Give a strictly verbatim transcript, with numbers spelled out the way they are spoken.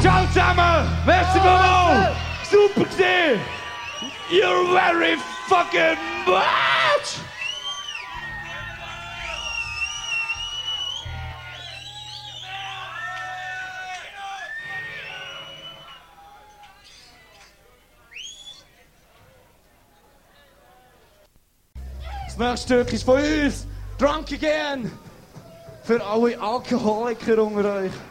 Ciao zusammen! Merci beaucoup! Super gesehen! You're very fucking much! Das nächste Stück ist von uns. Drunk Again. Für alle Alkoholiker unter euch.